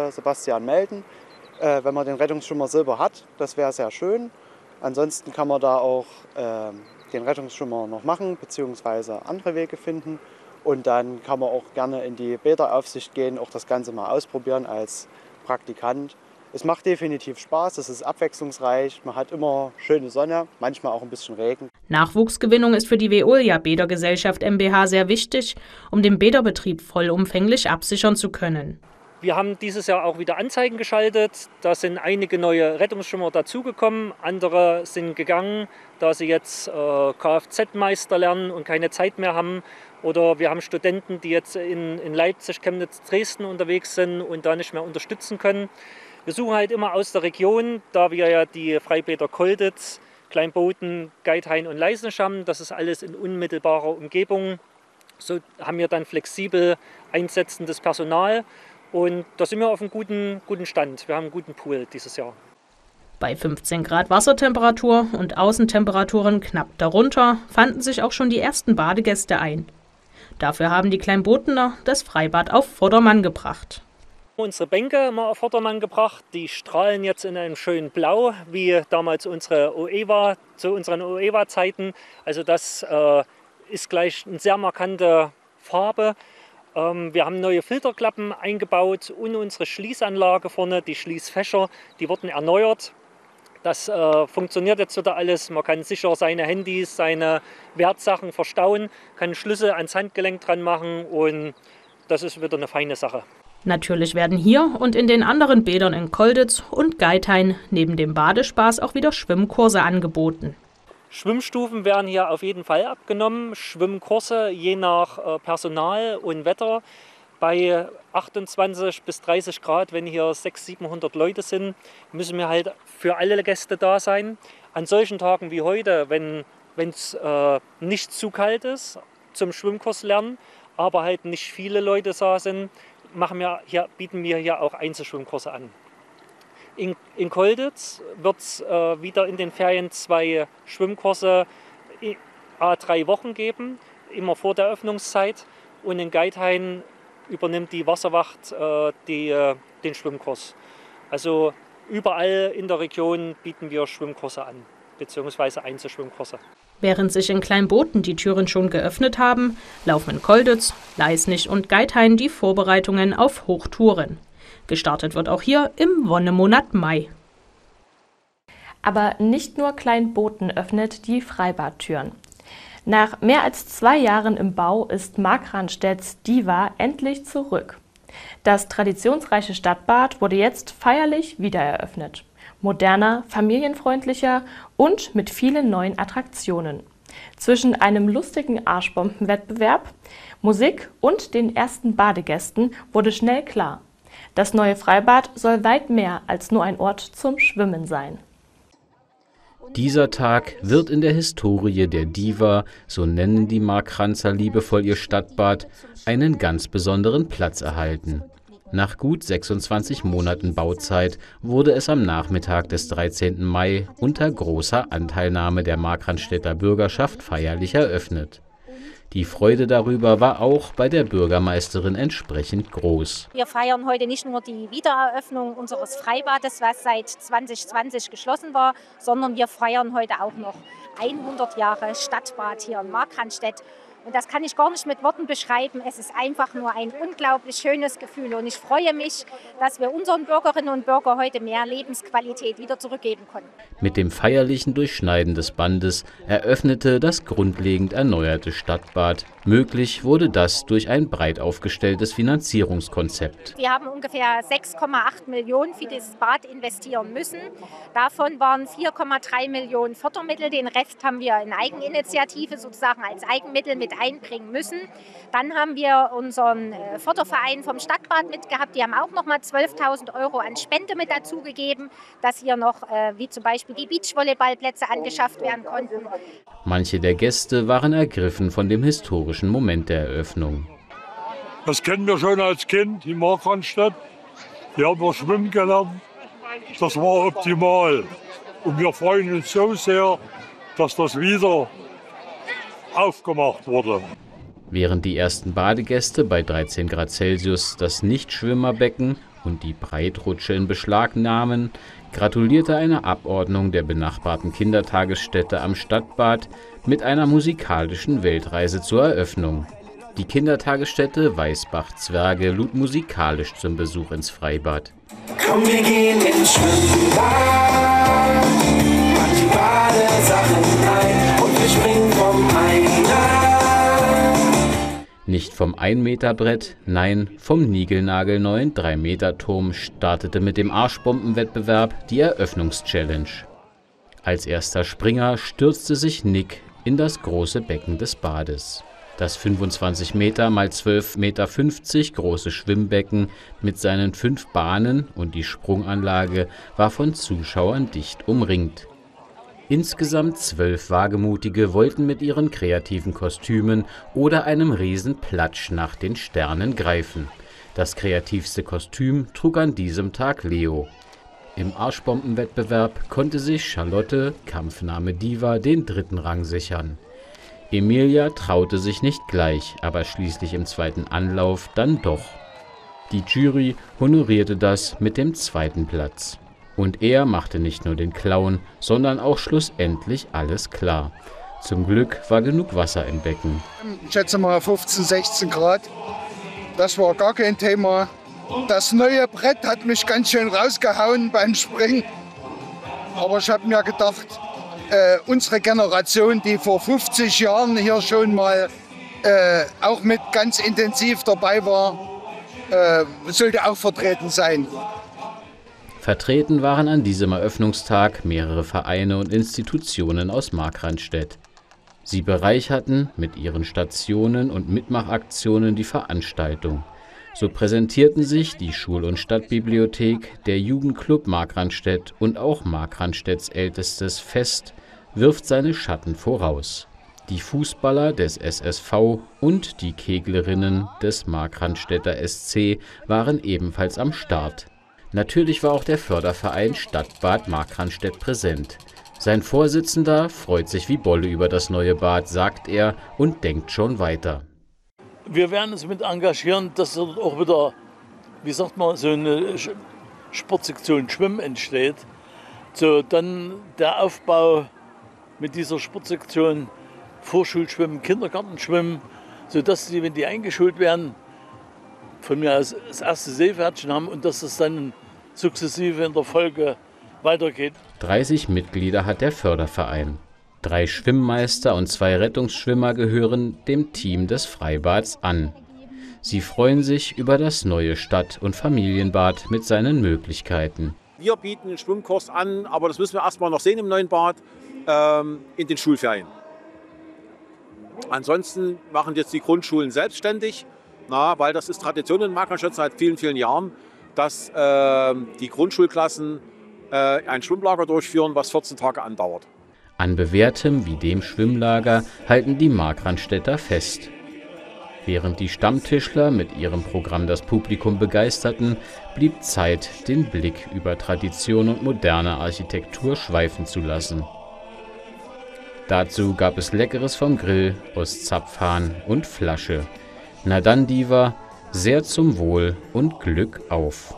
Sebastian melden, wenn man den Rettungsschwimmer Silber hat. Das wäre sehr schön. Ansonsten kann man da auch den Rettungsschwimmer noch machen, beziehungsweise andere Wege finden. Und dann kann man auch gerne in die Bäderaufsicht gehen, auch das Ganze mal ausprobieren als Praktikant. Es macht definitiv Spaß, es ist abwechslungsreich, man hat immer schöne Sonne, manchmal auch ein bisschen Regen. Nachwuchsgewinnung ist für die Veolia Bädergesellschaft mbH sehr wichtig, um den Bäderbetrieb vollumfänglich absichern zu können. Wir haben dieses Jahr auch wieder Anzeigen geschaltet. Da sind einige neue Rettungsschwimmer dazugekommen. Andere sind gegangen, da sie jetzt Kfz-Meister lernen und keine Zeit mehr haben. Oder wir haben Studenten, die jetzt in Leipzig, Chemnitz, Dresden unterwegs sind und da nicht mehr unterstützen können. Wir suchen halt immer aus der Region, da wir ja die Freibäder Kolditz, Kleinboden, Geithain und Leisnisch haben. Das ist alles in unmittelbarer Umgebung. So haben wir dann flexibel einsetzendes Personal. Und da sind wir auf einem guten Stand. Wir haben einen guten Pool dieses Jahr. Bei 15 Grad Wassertemperatur und Außentemperaturen knapp darunter fanden sich auch schon die ersten Badegäste ein. Dafür haben die Kleinbodener das Freibad auf Vordermann gebracht. Unsere Bänke mal auf Vordermann gebracht. Die strahlen jetzt in einem schönen Blau, wie damals unsere OEWA, zu unseren OEWA-Zeiten. Also das ist gleich eine sehr markante Farbe. Wir haben neue Filterklappen eingebaut und unsere Schließanlage vorne, die Schließfächer, die wurden erneuert. Das funktioniert jetzt wieder alles. Man kann sicher seine Handys, seine Wertsachen verstauen, kann Schlüssel ans Handgelenk dran machen und das ist wieder eine feine Sache. Natürlich werden hier und in den anderen Bädern in Kolditz und Geithain neben dem Badespaß auch wieder Schwimmkurse angeboten. Schwimmstufen werden hier auf jeden Fall abgenommen. Schwimmkurse je nach Personal und Wetter. Bei 28 bis 30 Grad, wenn hier 600, 700 Leute sind, müssen wir halt für alle Gäste da sein. An solchen Tagen wie heute, wenn es nicht zu kalt ist, zum Schwimmkurs lernen, aber halt nicht viele Leute da sind, bieten wir hier auch Einzelschwimmkurse an. In Kolditz wird es wieder in den Ferien 2 Schwimmkurse à3 Wochen geben, immer vor der Öffnungszeit. Und in Geithain übernimmt die Wasserwacht den Schwimmkurs. Also überall in der Region bieten wir Schwimmkurse an, beziehungsweise Einzelschwimmkurse. Während sich in Kleinboden die Türen schon geöffnet haben, laufen in Kolditz, Leisnisch und Geithain die Vorbereitungen auf Hochtouren. Gestartet wird auch hier im Wonnemonat Mai. Aber nicht nur Kleinboden öffnet die Freibadtüren. Nach mehr als 2 Jahren im Bau ist Markranstädts Diva endlich zurück. Das traditionsreiche Stadtbad wurde jetzt feierlich wiedereröffnet. Moderner, familienfreundlicher und mit vielen neuen Attraktionen. Zwischen einem lustigen Arschbombenwettbewerb, Musik und den ersten Badegästen wurde schnell klar: Das neue Freibad soll weit mehr als nur ein Ort zum Schwimmen sein. Dieser Tag wird in der Historie der Diva, so nennen die Markranzer liebevoll ihr Stadtbad, einen ganz besonderen Platz erhalten. Nach gut 26 Monaten Bauzeit wurde es am Nachmittag des 13. Mai unter großer Anteilnahme der Markranstädter Bürgerschaft feierlich eröffnet. Die Freude darüber war auch bei der Bürgermeisterin entsprechend groß. Wir feiern heute nicht nur die Wiedereröffnung unseres Freibades, was seit 2020 geschlossen war, sondern wir feiern heute auch noch 100 Jahre Stadtbad hier in Markranstädt. Und das kann ich gar nicht mit Worten beschreiben. Es ist einfach nur ein unglaublich schönes Gefühl. Und ich freue mich, dass wir unseren Bürgerinnen und Bürgern heute mehr Lebensqualität wieder zurückgeben konnten. Mit dem feierlichen Durchschneiden des Bandes eröffnete das grundlegend erneuerte Stadtbad. Möglich wurde das durch ein breit aufgestelltes Finanzierungskonzept. Wir haben ungefähr 6,8 Millionen für dieses Bad investieren müssen. Davon waren 4,3 Millionen Fördermittel. Den Rest haben wir in Eigeninitiative sozusagen als Eigenmittel mit einbringen müssen. Dann haben wir unseren Förderverein vom Stadtbad mitgehabt. Die haben auch noch mal 12.000 € an Spende mit dazugegeben, dass hier noch, wie zum Beispiel die Beachvolleyballplätze angeschafft werden konnten. Manche der Gäste waren ergriffen von dem historischen Moment der Eröffnung. Das kennen wir schon als Kind in Markranstädt. Hier haben wir schwimmen gelernt. Das war optimal. Und wir freuen uns so sehr, dass das wieder aufgemacht wurde. Während die ersten Badegäste bei 13 Grad Celsius das Nichtschwimmerbecken und die Breitrutsche in Beschlag nahmen, gratulierte eine Abordnung der benachbarten Kindertagesstätte am Stadtbad mit einer musikalischen Weltreise zur Eröffnung. Die Kindertagesstätte Weißbach-Zwerge lud musikalisch zum Besuch ins Freibad. Komm, wir gehen ins Schwimmbad, pack die Badesachen ein und wir springen vom Eingang. Nicht vom 1-Meter-Brett, nein, vom niegelnagelneuen 3-Meter-Turm startete mit dem Arschbombenwettbewerb die Eröffnungschallenge. Als erster Springer stürzte sich Nick in das große Becken des Bades. Das 25 Meter x 12,50 Meter große Schwimmbecken mit seinen 5 Bahnen und die Sprunganlage war von Zuschauern dicht umringt. Insgesamt 12 Wagemutige wollten mit ihren kreativen Kostümen oder einem Riesenplatsch nach den Sternen greifen. Das kreativste Kostüm trug an diesem Tag Leo. Im Arschbombenwettbewerb konnte sich Charlotte, Kampfname Diva, den 3. Rang sichern. Emilia traute sich nicht gleich, aber schließlich im 2. Anlauf dann doch. Die Jury honorierte das mit dem 2. Platz. Und er machte nicht nur den Clown, sondern auch schlussendlich alles klar. Zum Glück war genug Wasser im Becken. Ich schätze mal 15, 16 Grad. Das war gar kein Thema. Das neue Brett hat mich ganz schön rausgehauen beim Springen. Aber ich habe mir gedacht, unsere Generation, die vor 50 Jahren hier schon mal auch mit ganz intensiv dabei war, sollte auch vertreten sein. Vertreten waren an diesem Eröffnungstag mehrere Vereine und Institutionen aus Markranstädt. Sie bereicherten mit ihren Stationen und Mitmachaktionen die Veranstaltung. So präsentierten sich die Schul- und Stadtbibliothek, der Jugendclub Markranstädt und auch Markranstädts ältestes Fest wirft seine Schatten voraus. Die Fußballer des SSV und die Keglerinnen des Markranstädter SC waren ebenfalls am Start. Natürlich war auch der Förderverein Stadtbad Markranstädt präsent. Sein Vorsitzender freut sich wie Bolle über das neue Bad, sagt er, und denkt schon weiter. Wir werden uns mit engagieren, dass dort auch wieder, wie sagt man, so eine Sportsektion Schwimmen entsteht. So, dann der Aufbau mit dieser Sportsektion Vorschulschwimmen, Kindergartenschwimmen, sodass sie, wenn die eingeschult werden, von mir aus das erste Seepferdchen haben und dass es dann sukzessive in der Folge weitergeht. 30 Mitglieder hat der Förderverein. 3 Schwimmmeister und 2 Rettungsschwimmer gehören dem Team des Freibads an. Sie freuen sich über das neue Stadt- und Familienbad mit seinen Möglichkeiten. Wir bieten einen Schwimmkurs an, aber das müssen wir erstmal noch sehen im neuen Bad, in den Schulferien. Ansonsten machen jetzt die Grundschulen selbstständig, weil das ist Tradition in Markranstädt seit vielen, vielen Jahren, dass die Grundschulklassen ein Schwimmlager durchführen, was 14 Tage andauert. An Bewährtem wie dem Schwimmlager halten die Markranstädter fest. Während die Stammtischler mit ihrem Programm das Publikum begeisterten, blieb Zeit, den Blick über Tradition und moderne Architektur schweifen zu lassen. Dazu gab es Leckeres vom Grill aus Zapfhahn und Flasche. Na dann, Diva, sehr zum Wohl und Glück auf!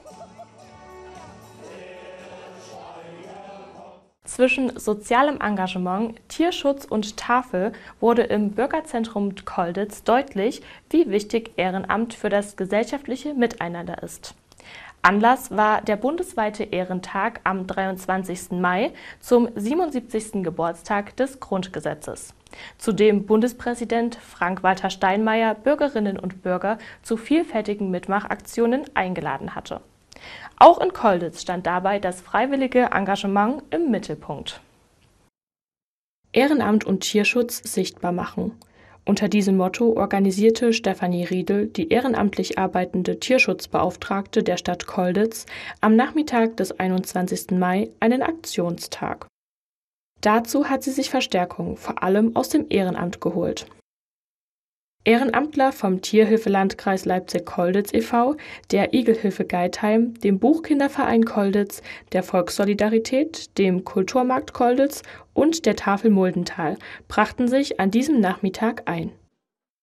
Zwischen sozialem Engagement, Tierschutz und Tafel wurde im Bürgerzentrum Kolditz deutlich, wie wichtig Ehrenamt für das gesellschaftliche Miteinander ist. Anlass war der bundesweite Ehrentag am 23. Mai zum 77. Geburtstag des Grundgesetzes, zu dem Bundespräsident Frank-Walter Steinmeier Bürgerinnen und Bürger zu vielfältigen Mitmachaktionen eingeladen hatte. Auch in Kolditz stand dabei das freiwillige Engagement im Mittelpunkt. Ehrenamt und Tierschutz sichtbar machen. Unter diesem Motto organisierte Stefanie Riedel, die ehrenamtlich arbeitende Tierschutzbeauftragte der Stadt Kolditz, am Nachmittag des 21. Mai einen Aktionstag. Dazu hat sie sich Verstärkung vor allem aus dem Ehrenamt geholt. Ehrenamtler vom Tierhilfelandkreis Leipzig-Kolditz e.V., der Igelhilfe Geithain, dem Buchkinderverein Kolditz, der Volkssolidarität, dem Kulturmarkt Kolditz und der Tafel Muldental brachten sich an diesem Nachmittag ein.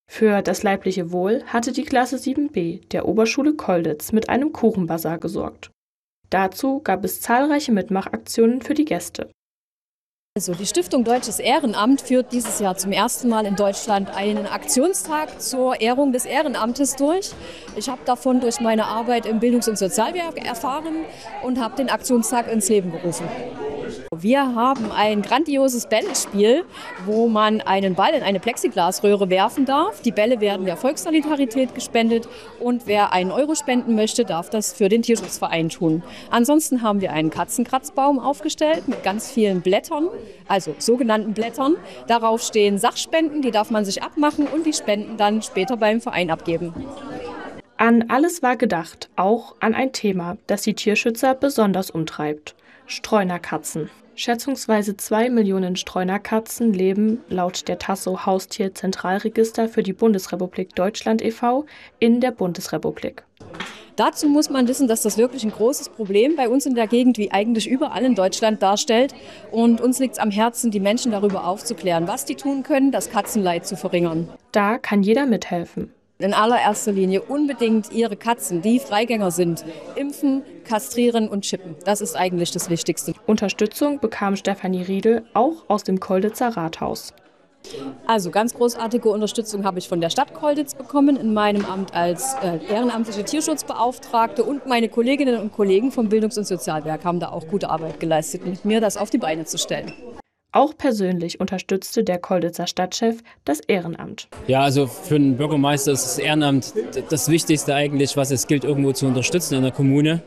Für das leibliche Wohl hatte die Klasse 7b der Oberschule Kolditz mit einem Kuchenbasar gesorgt. Dazu gab es zahlreiche Mitmachaktionen für die Gäste. Also die Stiftung Deutsches Ehrenamt führt dieses Jahr zum ersten Mal in Deutschland einen Aktionstag zur Ehrung des Ehrenamtes durch. Ich habe davon durch meine Arbeit im Bildungs- und Sozialwerk erfahren und habe den Aktionstag ins Leben gerufen. Wir haben ein grandioses Bällespiel, wo man einen Ball in eine Plexiglasröhre werfen darf. Die Bälle werden der Volkssolidarität gespendet und wer einen Euro spenden möchte, darf das für den Tierschutzverein tun. Ansonsten haben wir einen Katzenkratzbaum aufgestellt mit ganz vielen Blättern, also sogenannten Blättern. Darauf stehen Sachspenden, die darf man sich abmachen und die Spenden dann später beim Verein abgeben. An alles war gedacht, auch an ein Thema, das die Tierschützer besonders umtreibt: Streunerkatzen. Schätzungsweise 2 Millionen Streunerkatzen leben laut der Tasso Haustier-Zentralregister für die Bundesrepublik Deutschland e.V. in der Bundesrepublik. Dazu muss man wissen, dass das wirklich ein großes Problem bei uns in der Gegend, wie eigentlich überall in Deutschland, darstellt. Und uns liegt es am Herzen, die Menschen darüber aufzuklären, was die tun können, das Katzenleid zu verringern. Da kann jeder mithelfen. In allererster Linie unbedingt ihre Katzen, die Freigänger sind, impfen, kastrieren und chippen. Das ist eigentlich das Wichtigste. Unterstützung bekam Stefanie Riedel auch aus dem Kolditzer Rathaus. Also ganz großartige Unterstützung habe ich von der Stadt Kolditz bekommen in meinem Amt als ehrenamtliche Tierschutzbeauftragte, und meine Kolleginnen und Kollegen vom Bildungs- und Sozialwerk haben da auch gute Arbeit geleistet, mit mir das auf die Beine zu stellen. Auch persönlich unterstützte der Kolditzer Stadtchef das Ehrenamt. Ja, also für einen Bürgermeister ist das Ehrenamt das Wichtigste eigentlich, was es gilt, irgendwo zu unterstützen in der Kommune.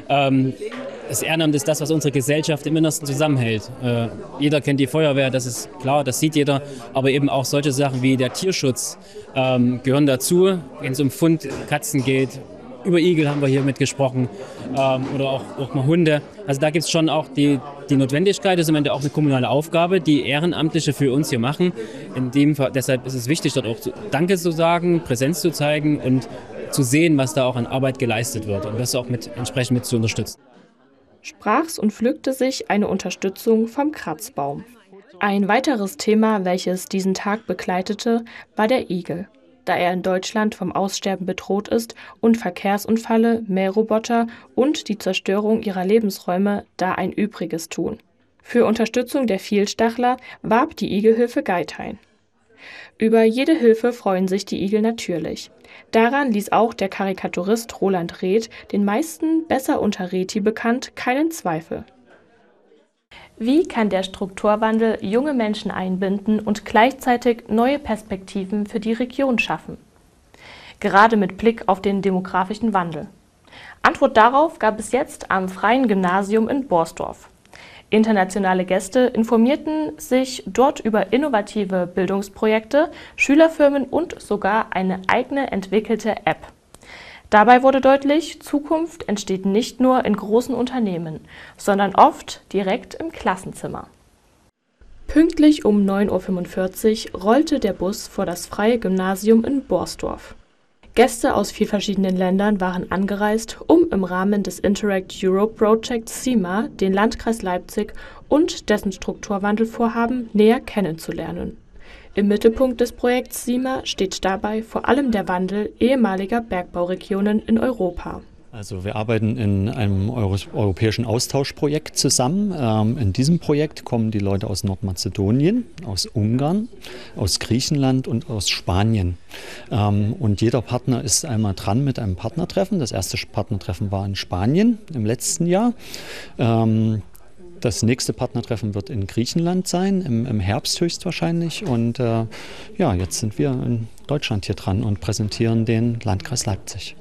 Das Ehrenamt ist das, was unsere Gesellschaft im Innersten zusammenhält. Jeder kennt die Feuerwehr, das ist klar, das sieht jeder. Aber eben auch solche Sachen wie der Tierschutz gehören dazu, wenn es um Fundkatzen geht. Über Igel haben wir hier mitgesprochen oder auch mal Hunde. Also da gibt es schon auch die Notwendigkeit, das ist am Ende auch eine kommunale Aufgabe, die Ehrenamtliche für uns hier machen. Deshalb ist es wichtig, dort auch Danke zu sagen, Präsenz zu zeigen und zu sehen, was da auch an Arbeit geleistet wird und das auch entsprechend mit zu unterstützen. Sprach's und pflückte sich eine Unterstützung vom Kratzbaum. Ein weiteres Thema, welches diesen Tag begleitete, war der Igel. Da er in Deutschland vom Aussterben bedroht ist und Verkehrsunfälle, Mähroboter und die Zerstörung ihrer Lebensräume da ein Übriges tun. Für Unterstützung der Vielstachler warb die Igelhilfe Geithain. Über jede Hilfe freuen sich die Igel natürlich. Daran ließ auch der Karikaturist Roland Reth, den meisten besser unter Reti bekannt, keinen Zweifel. Wie kann der Strukturwandel junge Menschen einbinden und gleichzeitig neue Perspektiven für die Region schaffen? Gerade mit Blick auf den demografischen Wandel. Antwort darauf gab es jetzt am Freien Gymnasium in Borsdorf. Internationale Gäste informierten sich dort über innovative Bildungsprojekte, Schülerfirmen und sogar eine eigene entwickelte App. Dabei wurde deutlich, Zukunft entsteht nicht nur in großen Unternehmen, sondern oft direkt im Klassenzimmer. Pünktlich um 9:45 Uhr rollte der Bus vor das Freie Gymnasium in Borsdorf. Gäste aus 4 verschiedenen Ländern waren angereist, um im Rahmen des Interact Europe Projects CIMA den Landkreis Leipzig und dessen Strukturwandelvorhaben näher kennenzulernen. Im Mittelpunkt des Projekts CIMA steht dabei vor allem der Wandel ehemaliger Bergbauregionen in Europa. Also wir arbeiten in einem europäischen Austauschprojekt zusammen. In diesem Projekt kommen die Leute aus Nordmazedonien, aus Ungarn, aus Griechenland und aus Spanien. Und jeder Partner ist einmal dran mit einem Partnertreffen. Das erste Partnertreffen war in Spanien im letzten Jahr. Das nächste Partnertreffen wird in Griechenland sein, im Herbst höchstwahrscheinlich. Und jetzt sind wir in Deutschland hier dran und präsentieren den Landkreis Leipzig.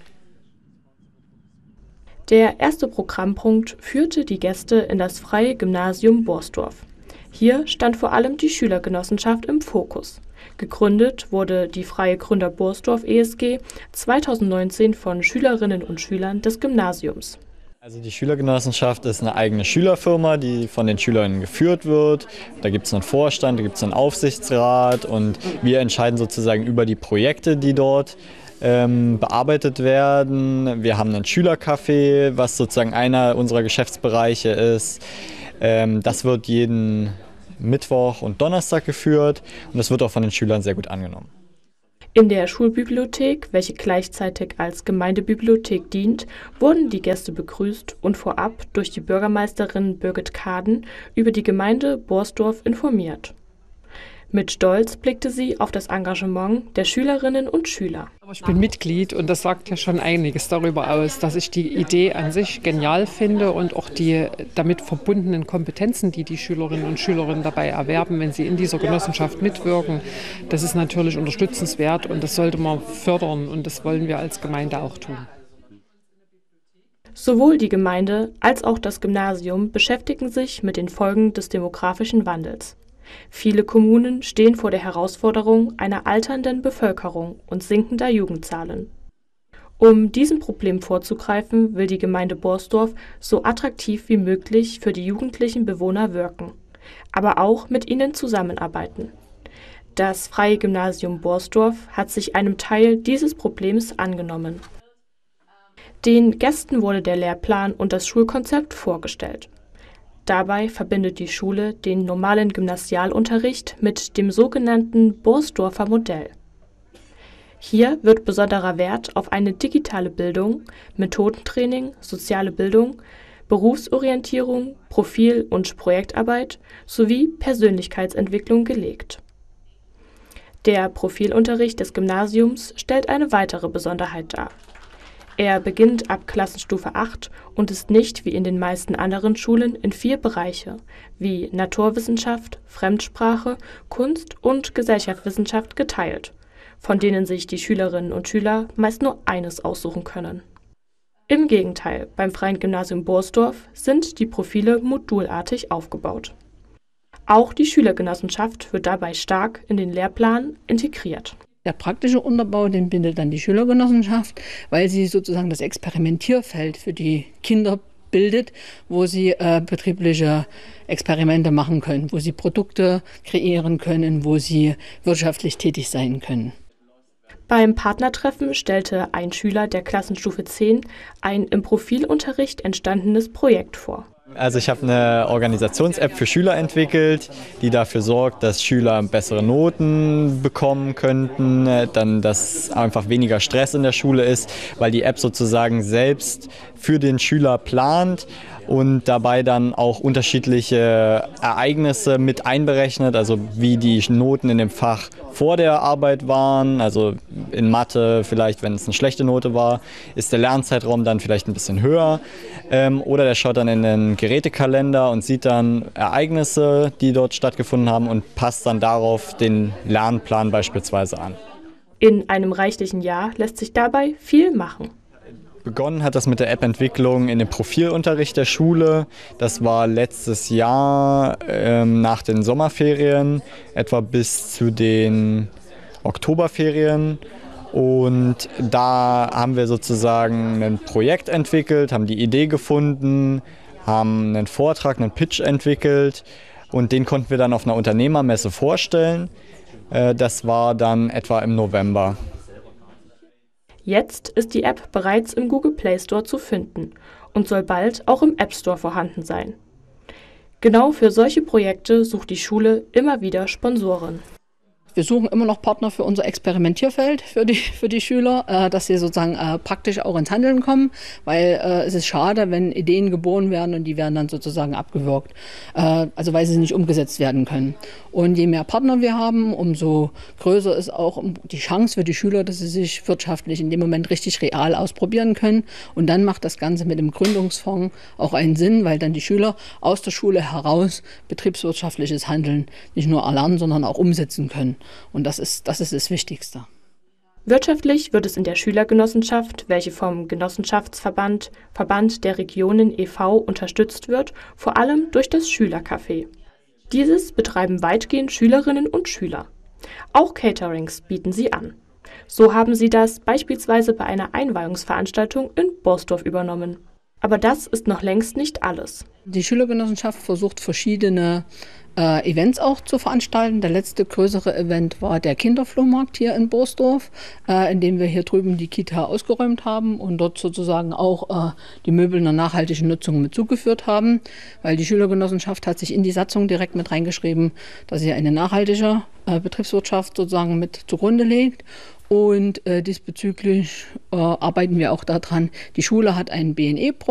Der erste Programmpunkt führte die Gäste in das Freie Gymnasium Borsdorf. Hier stand vor allem die Schülergenossenschaft im Fokus. Gegründet wurde die Freie Gründer Borsdorf ESG 2019 von Schülerinnen und Schülern des Gymnasiums. Also die Schülergenossenschaft ist eine eigene Schülerfirma, die von den Schülern geführt wird. Da gibt es einen Vorstand, da gibt es einen Aufsichtsrat und wir entscheiden sozusagen über die Projekte, die dort bearbeitet werden. Wir haben ein Schülercafé, was sozusagen einer unserer Geschäftsbereiche ist. Das wird jeden Mittwoch und Donnerstag geführt und das wird auch von den Schülern sehr gut angenommen. In der Schulbibliothek, welche gleichzeitig als Gemeindebibliothek dient, wurden die Gäste begrüßt und vorab durch die Bürgermeisterin Birgit Kaden über die Gemeinde Borsdorf informiert. Mit Stolz blickte sie auf das Engagement der Schülerinnen und Schüler. Ich bin Mitglied und das sagt ja schon einiges darüber aus, dass ich die Idee an sich genial finde und auch die damit verbundenen Kompetenzen, die die Schülerinnen und Schüler dabei erwerben, wenn sie in dieser Genossenschaft mitwirken. Das ist natürlich unterstützenswert und das sollte man fördern und das wollen wir als Gemeinde auch tun. Sowohl die Gemeinde als auch das Gymnasium beschäftigen sich mit den Folgen des demografischen Wandels. Viele Kommunen stehen vor der Herausforderung einer alternden Bevölkerung und sinkender Jugendzahlen. Um diesem Problem vorzugreifen, will die Gemeinde Borsdorf so attraktiv wie möglich für die jugendlichen Bewohner wirken, aber auch mit ihnen zusammenarbeiten. Das Freie Gymnasium Borsdorf hat sich einem Teil dieses Problems angenommen. Den Gästen wurde der Lehrplan und das Schulkonzept vorgestellt. Dabei verbindet die Schule den normalen Gymnasialunterricht mit dem sogenannten Borsdorfer Modell. Hier wird besonderer Wert auf eine digitale Bildung, Methodentraining, soziale Bildung, Berufsorientierung, Profil- und Projektarbeit sowie Persönlichkeitsentwicklung gelegt. Der Profilunterricht des Gymnasiums stellt eine weitere Besonderheit dar. Er beginnt ab Klassenstufe 8 und ist nicht wie in den meisten anderen Schulen in 4 Bereiche wie Naturwissenschaft, Fremdsprache, Kunst und Gesellschaftswissenschaft geteilt, von denen sich die Schülerinnen und Schüler meist nur eines aussuchen können. Im Gegenteil, beim Freien Gymnasium Borsdorf sind die Profile modulartig aufgebaut. Auch die Schülergenossenschaft wird dabei stark in den Lehrplan integriert. Der praktische Unterbau, den bindet dann die Schülergenossenschaft, weil sie sozusagen das Experimentierfeld für die Kinder bildet, wo sie betriebliche Experimente machen können, wo sie Produkte kreieren können, wo sie wirtschaftlich tätig sein können. Beim Partnertreffen stellte ein Schüler der Klassenstufe 10 ein im Profilunterricht entstandenes Projekt vor. Also ich habe eine Organisations-App für Schüler entwickelt, die dafür sorgt, dass Schüler bessere Noten bekommen könnten, dann dass einfach weniger Stress in der Schule ist, weil die App sozusagen selbst für den Schüler plant und dabei dann auch unterschiedliche Ereignisse mit einberechnet, also wie die Noten in dem Fach vor der Arbeit waren, also in Mathe vielleicht, wenn es eine schlechte Note war, ist der Lernzeitraum dann vielleicht ein bisschen höher oder der schaut dann in den Gerätekalender und sieht dann Ereignisse, die dort stattgefunden haben und passt dann darauf den Lernplan beispielsweise an. In einem reichlichen Jahr lässt sich dabei viel machen. Begonnen hat das mit der App-Entwicklung in dem Profilunterricht der Schule. Das war letztes Jahr nach den Sommerferien, etwa bis zu den Oktoberferien. Und da haben wir sozusagen ein Projekt entwickelt, haben die Idee gefunden, haben einen Vortrag, einen Pitch entwickelt und den konnten wir dann auf einer Unternehmermesse vorstellen. Das war dann etwa im November. Jetzt ist die App bereits im Google Play Store zu finden und soll bald auch im App Store vorhanden sein. Genau für solche Projekte sucht die Schule immer wieder Sponsoren. Wir suchen immer noch Partner für unser Experimentierfeld für die Schüler, dass sie sozusagen praktisch auch ins Handeln kommen, weil es ist schade, wenn Ideen geboren werden und die werden dann sozusagen abgewürgt, also weil sie nicht umgesetzt werden können. Und je mehr Partner wir haben, umso größer ist auch die Chance für die Schüler, dass sie sich wirtschaftlich in dem Moment richtig real ausprobieren können. Und dann macht das Ganze mit dem Gründungsfonds auch einen Sinn, weil dann die Schüler aus der Schule heraus betriebswirtschaftliches Handeln nicht nur erlernen, sondern auch umsetzen können. Und das ist das Wichtigste. Wirtschaftlich wird es in der Schülergenossenschaft, welche vom Genossenschaftsverband Verband der Regionen e.V. unterstützt wird, vor allem durch das Schülercafé. Dieses betreiben weitgehend Schülerinnen und Schüler. Auch Caterings bieten sie an. So haben sie das beispielsweise bei einer Einweihungsveranstaltung in Borsdorf übernommen. Aber das ist noch längst nicht alles. Die Schülergenossenschaft versucht verschiedene Events auch zu veranstalten. Der letzte größere Event war der Kinderflohmarkt hier in Borsdorf, in dem wir hier drüben die Kita ausgeräumt haben und dort sozusagen auch die Möbel einer nachhaltigen Nutzung mit zugeführt haben, weil die Schülergenossenschaft hat sich in die Satzung direkt mit reingeschrieben, dass sie eine nachhaltige Betriebswirtschaft sozusagen mit zugrunde legt. Und diesbezüglich arbeiten wir auch daran. Die Schule hat ein BNE-Programm.